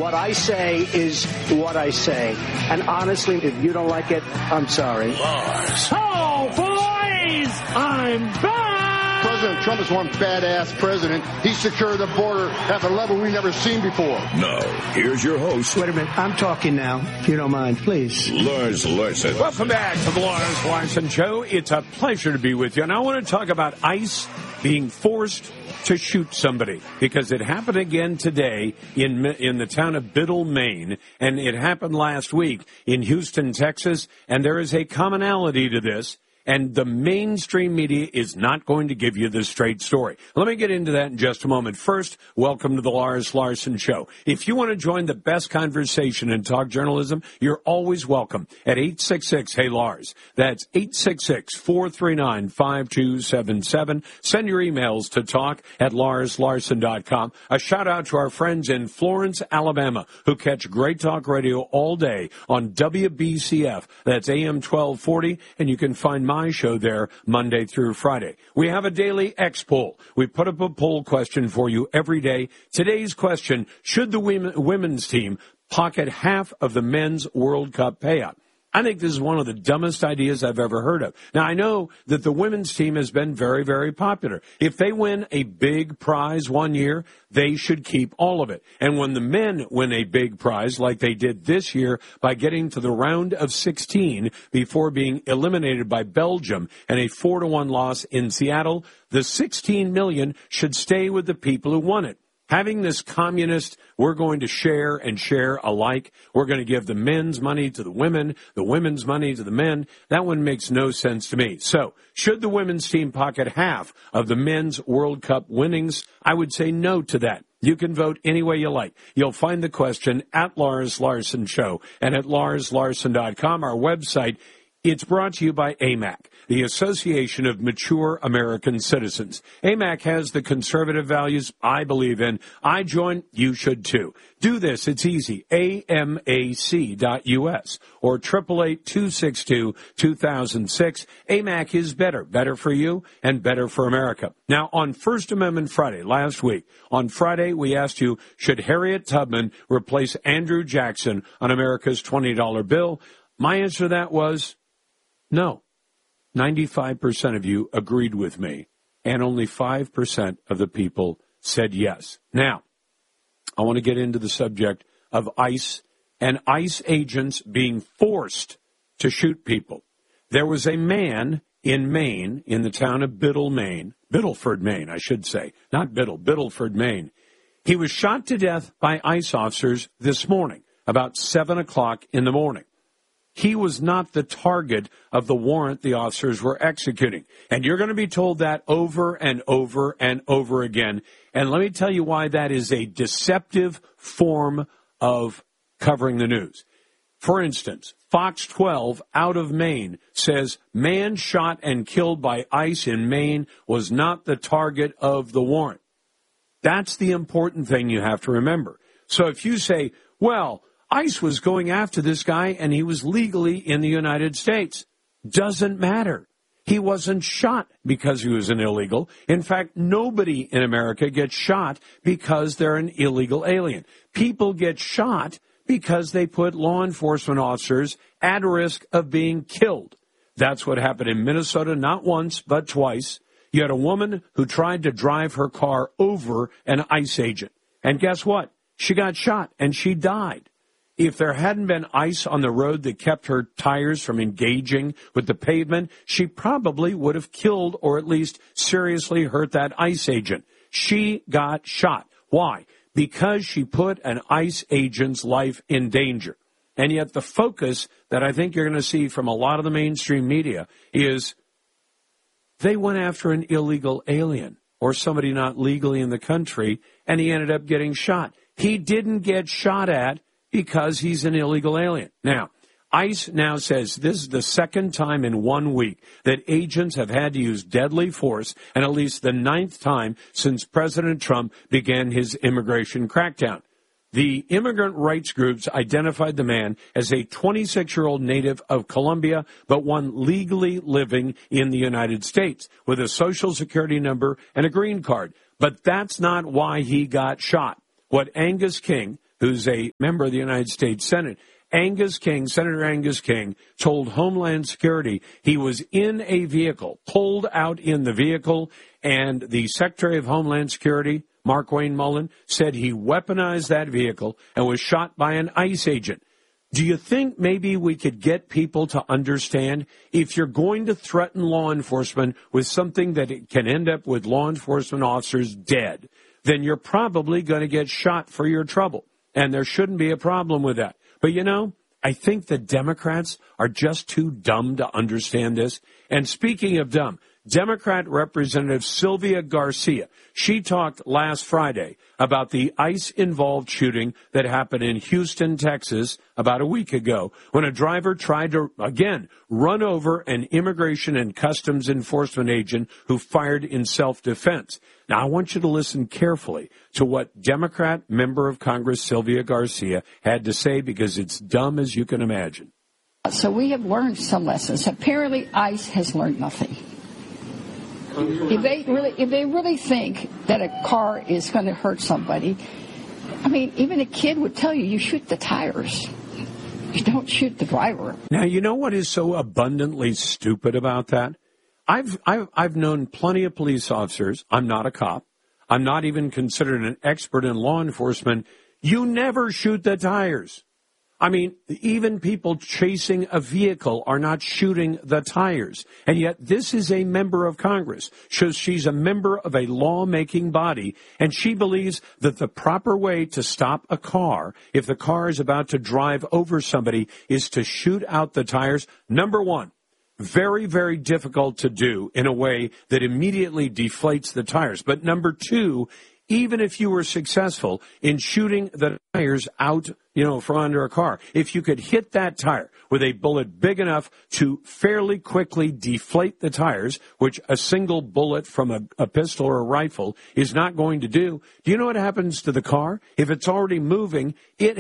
What I say is what I say. And honestly, if you don't like it, I'm sorry. Lars. Oh, boys! I'm back! President Trump is one badass president. He secured the border at a level we've never seen before. Now, here's your host. Wait a minute. I'm talking now, if you don't mind, please. Lars Larson. Welcome back to the Lars Larson Show. It's a pleasure to be with you. And I want to talk about ICE being forced to shoot somebody, because it happened again today in the town of Biddle, Maine, and it happened last week in Houston, Texas, and there is a commonality to this, and the mainstream media is not going to give you the straight story. Let me get into that in just a moment. First, welcome to the Lars Larson Show. If you want to join the best conversation in talk journalism, you're always welcome at 866-HEY-LARS. That's 866-439-5277. Send your emails to talk@LarsLarson.com. A shout-out to our friends in Florence, Alabama, who catch Great Talk Radio all day on WBCF. That's AM 1240, and you can find my show there Monday through Friday. We have a daily X poll. We put up a poll question for you every day. Today's question: should the women's team pocket half of the men's World Cup payout? I think this is one of the dumbest ideas I've ever heard of. Now, I know that the women's team has been very, very popular. If they win a big prize one year, they should keep all of it. And when the men win a big prize, like they did this year by getting to the round of 16 before being eliminated by Belgium and a 4-1 loss in Seattle, the $16 million should stay with the people who won it. Having this communist, we're going to share and share alike, we're going to give the men's money to the women's money to the men, that one makes no sense to me. So, should the women's team pocket half of the men's World Cup winnings? I would say no to that. You can vote any way you like. You'll find the question at Lars Larson Show and at LarsLarson.com, our website. It's brought to you by AMAC, the Association of Mature American Citizens. AMAC has the conservative values I believe in. I join, you should too. Do this, it's easy, amac.us or 888-262-2006. AMAC is better, better for you and better for America. Now, on First Amendment Friday, last week, on Friday, we asked you, should Harriet Tubman replace Andrew Jackson on America's $20 bill? My answer to that was no. 95% of you agreed with me, and only 5% of the people said yes. Now, I want to get into the subject of ICE and ICE agents being forced to shoot people. There was a man in Maine, in the town of Biddleford, Maine, I should say. Not Biddle, Biddleford, Maine. He was shot to death by ICE officers this morning, about 7 o'clock in the morning. He was not the target of the warrant the officers were executing. And you're going to be told that over and over and over again. And let me tell you why that is a deceptive form of covering the news. For instance, Fox 12 out of Maine says man shot and killed by ICE in Maine was not the target of the warrant. That's the important thing you have to remember. So if you say, well, ICE was going after this guy and he was legally in the United States. Doesn't matter. He wasn't shot because he was an illegal. In fact, nobody in America gets shot because they're an illegal alien. People get shot because they put law enforcement officers at risk of being killed. That's what happened in Minnesota, not once, but twice. You had a woman who tried to drive her car over an ICE agent. And guess what? She got shot and she died. If there hadn't been ice on the road that kept her tires from engaging with the pavement, she probably would have killed or at least seriously hurt that ICE agent. She got shot. Why? Because she put an ICE agent's life in danger. And yet the focus that I think you're going to see from a lot of the mainstream media is they went after an illegal alien or somebody not legally in the country, and he ended up getting shot. He didn't get shot at because he's an illegal alien. Now, ICE now says this is the second time in 1 week that agents have had to use deadly force, and at least the 9th time since President Trump began his immigration crackdown. The immigrant rights groups identified the man as a 26-year-old native of Colombia, but one legally living in the United States with a Social Security number and a green card. But that's not why he got shot. What Angus King, who's a member of the United States Senate. Senator Angus King, told Homeland Security he was in a vehicle, pulled out in the vehicle, and the Secretary of Homeland Security, Markwayne Mullin, said he weaponized that vehicle and was shot by an ICE agent. Do you think maybe we could get people to understand if you're going to threaten law enforcement with something that it can end up with law enforcement officers dead, then you're probably going to get shot for your trouble. And there shouldn't be a problem with that. But, you know, I think the Democrats are just too dumb to understand this. And speaking of dumb, Democrat Representative Sylvia Garcia, she talked last Friday about the ICE-involved shooting that happened in Houston, Texas, about a week ago, when a driver tried to, again, run over an immigration and customs enforcement agent who fired in self-defense. Now, I want you to listen carefully to what Democrat member of Congress Sylvia Garcia had to say, because it's dumb as you can imagine. So we have learned some lessons. Apparently, ICE has learned nothing. If they really think that a car is going to hurt somebody, I mean, even a kid would tell you shoot the tires. You don't shoot the driver. Now, you know what is so abundantly stupid about that? I've known plenty of police officers. I'm not a cop. I'm not even considered an expert in law enforcement. You never shoot the tires. I mean, even people chasing a vehicle are not shooting the tires. And yet this is a member of Congress. So she's a member of a lawmaking body, and she believes that the proper way to stop a car, if the car is about to drive over somebody, is to shoot out the tires. Number one, very, very difficult to do in a way that immediately deflates the tires. But number two, even if you were successful in shooting the tires out, from under a car, if you could hit that tire with a bullet big enough to fairly quickly deflate the tires, which a single bullet from a pistol or a rifle is not going to do, do you know what happens to the car? If it's already moving,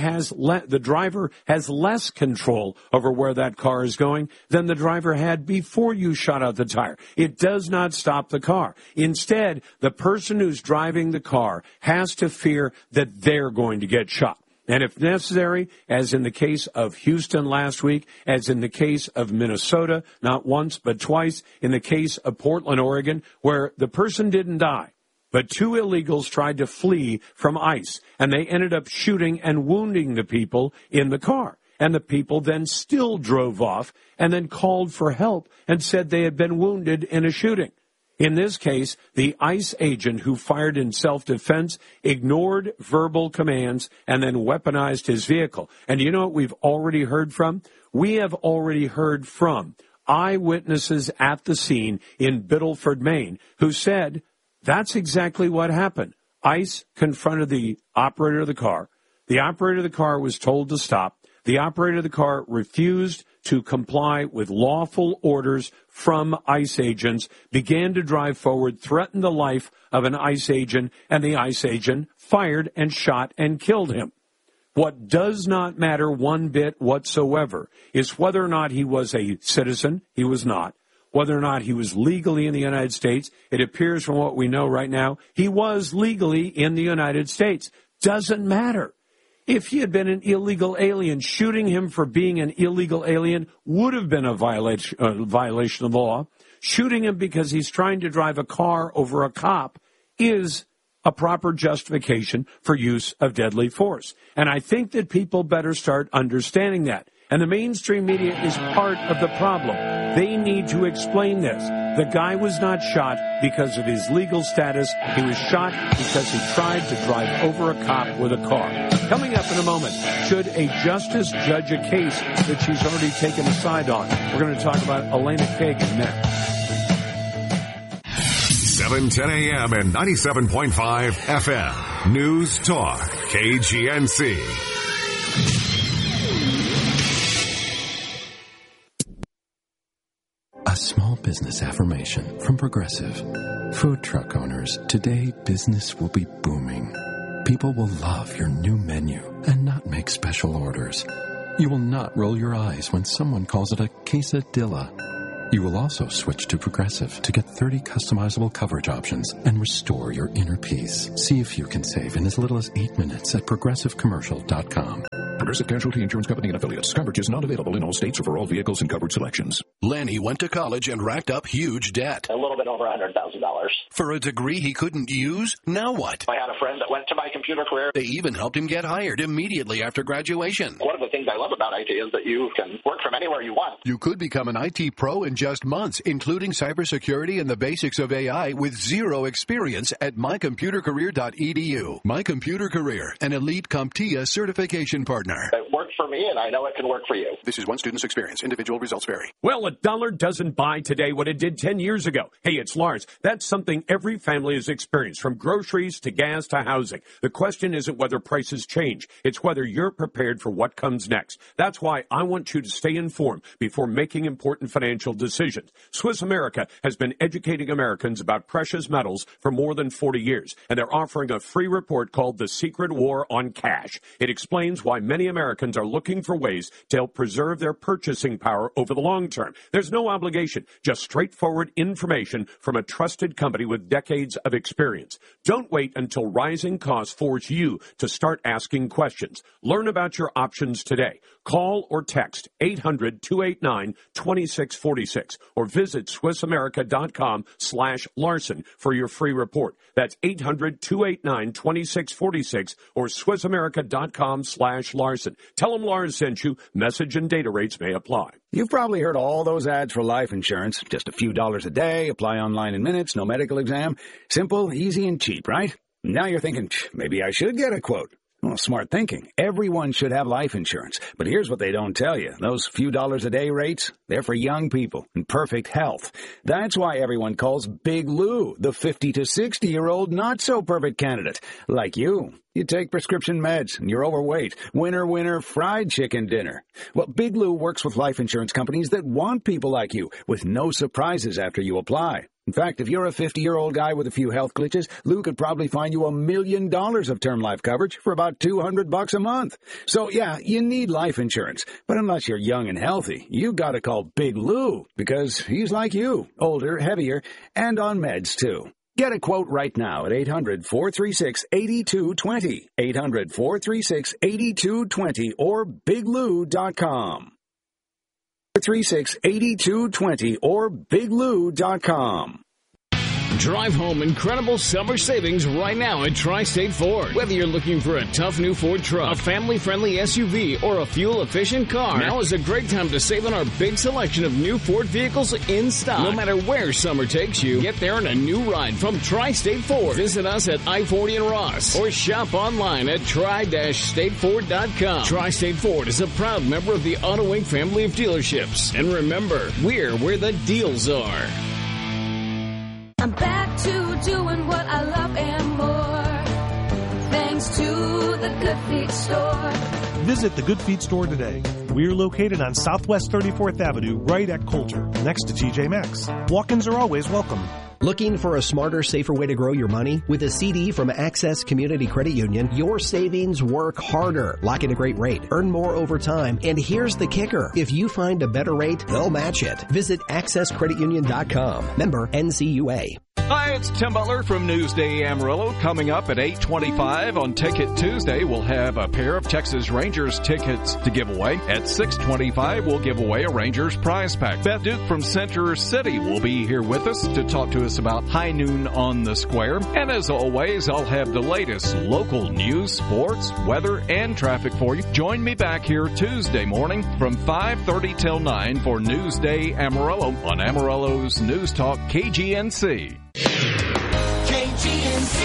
the driver has less control over where that car is going than the driver had before you shot out the tire. It does not stop the car. Instead, the person who's driving the car has to fear that they're going to get shot. And if necessary, as in the case of Houston last week, as in the case of Minnesota, not once but twice, in the case of Portland, Oregon, where the person didn't die, but two illegals tried to flee from ICE, and they ended up shooting and wounding the people in the car. And the people then still drove off and then called for help and said they had been wounded in a shooting. In this case, the ICE agent who fired in self-defense ignored verbal commands and then weaponized his vehicle. And you know what we've already heard from? We have already heard from eyewitnesses at the scene in Biddleford, Maine, who said that's exactly what happened. ICE confronted the operator of the car. The operator of the car was told to stop. The operator of the car refused to comply with lawful orders from ICE agents, began to drive forward, threatened the life of an ICE agent, and the ICE agent fired and shot and killed him. What does not matter one bit whatsoever is whether or not he was a citizen. He was not. Whether or not he was legally in the United States. It appears from what we know right now, he was legally in the United States. Doesn't matter. If he had been an illegal alien, shooting him for being an illegal alien would have been a violation of the law. Shooting him because he's trying to drive a car over a cop is a proper justification for use of deadly force. And I think that people better start understanding that. And the mainstream media is part of the problem. They need to explain this. The guy was not shot because of his legal status. He was shot because he tried to drive over a cop with a car. Coming up in a moment, should a justice judge a case that she's already taken a side on? We're going to talk about Elena Kagan next. 710 a.m. and 97.5 FM. News Talk, KGNC. A small business affirmation from Progressive. Food truck owners, today business will be booming. People will love your new menu and not make special orders. You will not roll your eyes when someone calls it a quesadilla. You will also switch to Progressive to get 30 customizable coverage options and restore your inner peace. See if you can save in as little as 8 minutes at ProgressiveCommercial.com. Progressive Casualty Insurance Company and Affiliates. Coverage is not available in all states or for all vehicles and coverage selections. Lenny went to college and racked up huge debt. A little bit over $100,000. For a degree he couldn't use? Now what? I had a friend that went to My Computer Career. They even helped him get hired immediately after graduation. One of the things I love about IT is that you can work from anywhere you want. You could become an IT pro in just months, including cybersecurity and the basics of AI with zero experience at mycomputercareer.edu. My Computer Career, an elite CompTIA certification partner. It worked for me, and I know it can work for you. This is one student's experience. Individual results vary. Well, a dollar doesn't buy today what it did 10 years ago. Hey, it's Lars. That's something every family has experienced, from groceries to gas to housing. The question isn't whether prices change. It's whether you're prepared for what comes next. That's why I want you to stay informed before making important financial decisions. Swiss America has been educating Americans about precious metals for more than 40 years, and they're offering a free report called The Secret War on Cash. It explains why many Americans are looking for ways to help preserve their purchasing power over the long term. There's no obligation, just straightforward information from a trusted company with decades of experience. Don't wait until rising costs force you to start asking questions. Learn about your options today. Call or text 800-289-2646 or visit SwissAmerica.com/Larson for your free report. That's 800-289-2646 or SwissAmerica.com/Larson. Tell them Lars sent you. Message and data rates may apply. You've probably heard all those ads for life insurance. Just a few dollars a day, apply online in minutes, no medical exam. Simple, easy, and cheap, right? Now you're thinking, maybe I should get a quote. Well, smart thinking. Everyone should have life insurance. But here's what they don't tell you. Those few dollars a day rates, they're for young people in perfect health. That's why everyone calls Big Lou the 50 to 60-year-old not-so-perfect candidate. Like you. You take prescription meds, and you're overweight. Winner, winner, fried chicken dinner. Well, Big Lou works with life insurance companies that want people like you, with no surprises after you apply. In fact, if you're a 50-year-old guy with a few health glitches, Lou could probably find you $1 million of term life coverage for about $200 a month. So, yeah, you need life insurance. But unless you're young and healthy, you got to call Big Lou, because he's like you, older, heavier, and on meds, too. Get a quote right now at 800-436-8220, 800-436-8220, or biglou.com. 436-8220 or biglou.com. Drive home incredible summer savings right now at Tri-State Ford. Whether you're looking for a tough new Ford truck, a family-friendly SUV, or a fuel-efficient car, now is a great time to save on our big selection of new Ford vehicles in stock. No matter where summer takes you, get there in a new ride from Tri-State Ford. Visit us at I-40 and Ross or shop online at tri-stateford.com. Tri-State Ford is a proud member of the Auto Inc. family of dealerships. And remember, we're where the deals are. I'm back to doing what I love and more, thanks to the Good Feet Store. Visit the Good Feet Store today. We're located on Southwest 34th Avenue, right at Coulter, next to TJ Maxx. Walk-ins are always welcome. Looking for a smarter, safer way to grow your money? With a CD from Access Community Credit Union, your savings work harder. Lock in a great rate. Earn more over time. And here's the kicker. If you find a better rate, they'll match it. Visit accesscreditunion.com. Member NCUA. Hi, it's Tim Butler from Newsday Amarillo. Coming up at 8:25 on Ticket Tuesday, we'll have a pair of Texas Rangers tickets to give away. At 6:25, we'll give away a Rangers prize pack. Beth Duke from Center City will be here with us to talk to us about High Noon on the Square. And as always, I'll have the latest local news, sports, weather, and traffic for you. Join me back here Tuesday morning from 5:30 till 9 for Newsday Amarillo on Amarillo's News Talk KGNC. KGNC.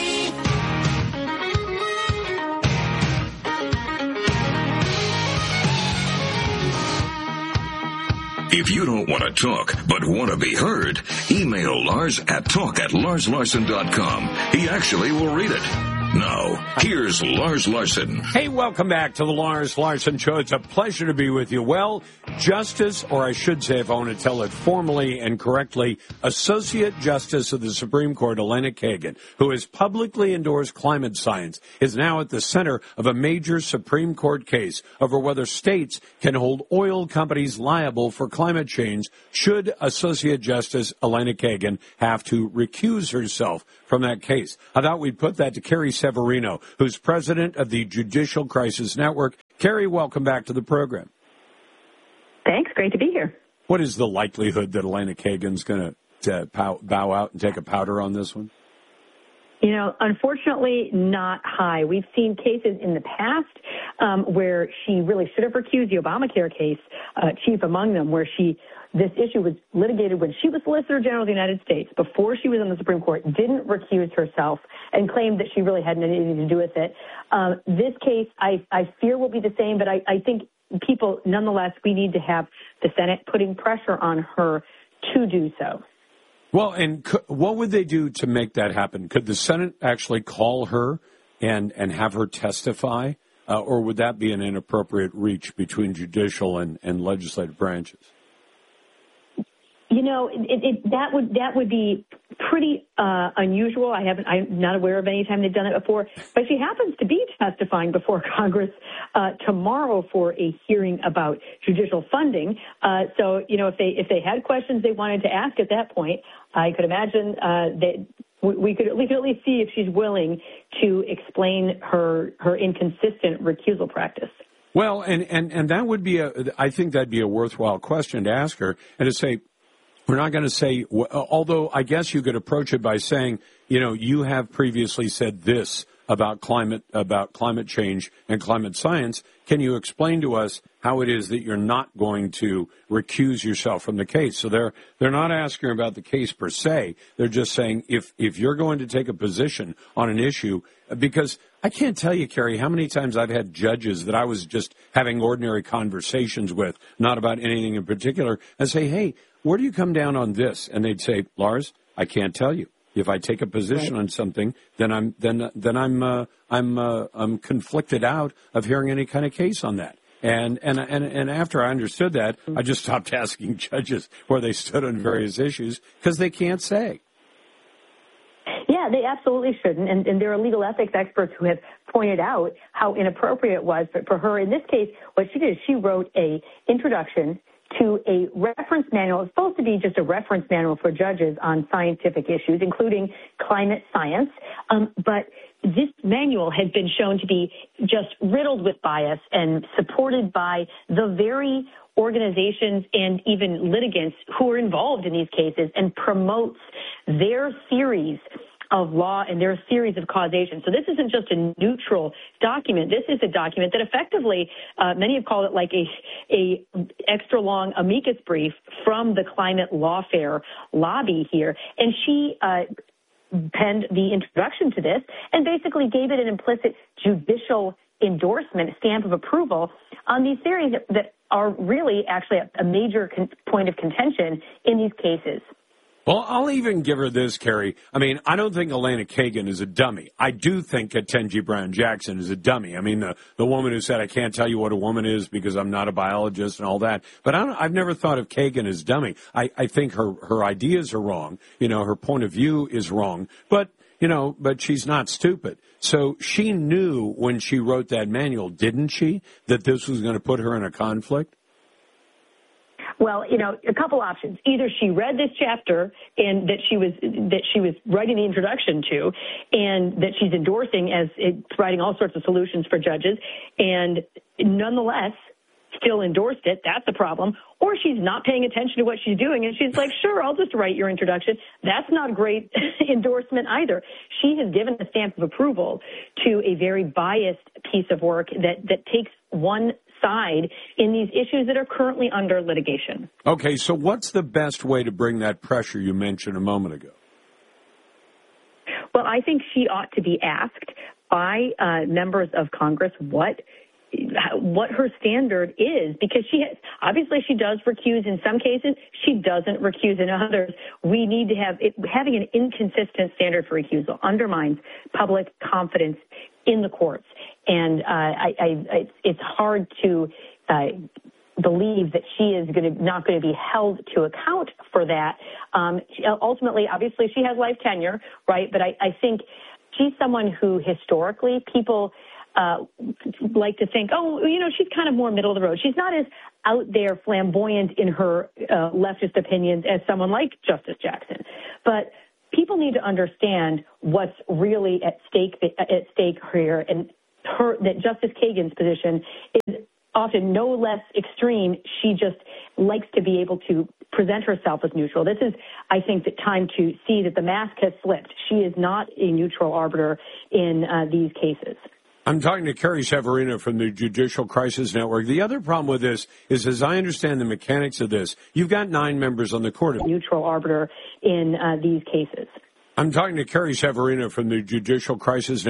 If you don't want to talk, but want to be heard, email Lars at talk@larslarson.com. He actually will read it. Now, here's Lars Larson. Hey, welcome back to the Lars Larson Show. It's a pleasure to be with you. Well, Justice, or I should say, if I want to tell it formally and correctly, Associate Justice of the Supreme Court, Elena Kagan, who has publicly endorsed climate science, is now at the center of a major Supreme Court case over whether states can hold oil companies liable for climate change should Associate Justice Elena Kagan have to recuse herself from that case. I thought we'd put that to Carrie Severino, who's president of the Judicial Crisis Network. Carrie, welcome back to the program. Thanks. Great to be here. What is the likelihood that Elena Kagan's going to bow out and take a powder on this one? You know, unfortunately, not high. We've seen cases in the past where she really should have recused. The Obamacare case, chief among them, where this issue was litigated when she was Solicitor General of the United States, before she was on the Supreme Court, didn't recuse herself and claimed that she really hadn't anything to do with it. This case, I fear, will be the same, but I think people, nonetheless, we need to have the Senate putting pressure on her to do so. Well, and what would they do to make that happen? Could the Senate actually call her and have her testify, or would that be an inappropriate reach between judicial and legislative branches? You know, that would be pretty unusual. I'm not aware of any time they've done it before. But she happens to be testifying before Congress tomorrow for a hearing about judicial funding. So, you know, if they had questions they wanted to ask at that point, I could imagine that we could at least see if she's willing to explain her inconsistent recusal practice. Well, and that would be I think that'd be a worthwhile question to ask her, and to say, we're not going to say, although I guess you could approach it by saying, you know, you have previously said this about climate change and climate science. Can you explain to us how it is that you're not going to recuse yourself from the case? So they're not asking about the case per se. They're just saying if you're going to take a position on an issue, because I can't tell you, Carrie, how many times I've had judges that I was just having ordinary conversations with, not about anything in particular, and say, hey, where do you come down on this? And they'd say, Lars, I can't tell you. If I take a position on something, then I'm conflicted out of hearing any kind of case on that. And after I understood that, I just stopped asking judges where they stood on various issues because they can't say. Yeah, they absolutely shouldn't. And there are legal ethics experts who have pointed out how inappropriate it was. But for her, in this case, what she did is she wrote a introduction to a reference manual. It's supposed to be just a reference manual for judges on scientific issues, including climate science. But this manual has been shown to be just riddled with bias and supported by the very organizations and even litigants who are involved in these cases, and promotes their theories of law and their theories of causation. So this isn't just a neutral document. This is a document that effectively, many have called it like a extra long amicus brief from the climate lawfare lobby here. And she penned the introduction to this and basically gave it an implicit judicial endorsement, stamp of approval on these theories that are really actually a major point of contention in these cases. Well, I'll even give her this, Carrie. I mean, I don't think Elena Kagan is a dummy. I do think Ketanji Brown Jackson is a dummy. I mean, the woman who said, I can't tell you what a woman is because I'm not a biologist and all that. But I've never thought of Kagan as dummy. I think her ideas are wrong. You know, her point of view is wrong. But she's not stupid. So she knew when she wrote that manual, didn't she, that this was going to put her in a conflict? Well, you know, a couple options. Either she read this chapter and that she was writing the introduction to, and that she's endorsing as it's writing all sorts of solutions for judges, and nonetheless still endorsed it. That's a problem. Or she's not paying attention to what she's doing, and she's like, sure, I'll just write your introduction. That's not a great endorsement either. She has given a stamp of approval to a very biased piece of work that takes one side in these issues that are currently under litigation. Okay, so what's the best way to bring that pressure you mentioned a moment ago? Well, I think she ought to be asked by members of Congress what what her standard is, because obviously she does recuse in some cases, she doesn't recuse in others. We need to having an inconsistent standard for recusal undermines public confidence in the courts, and it's hard to believe that she is not going to be held to account for that. Ultimately, obviously, she has life tenure, right? But I think she's someone who historically people like to think, she's kind of more middle of the road. She's not as out there flamboyant in her leftist opinions as someone like Justice Jackson. But people need to understand what's really at stake here, and that Justice Kagan's position is often no less extreme. She just likes to be able to present herself as neutral. This is, I think, the time to see that the mask has slipped. She is not a neutral arbiter in these cases. I'm talking to Carrie Severino from the Judicial Crisis Network. The other problem with this is, as I understand the mechanics of this, you've got 9 members on the court. Neutral arbiter in these cases. I'm talking to Carrie Severino from the Judicial Crisis Network.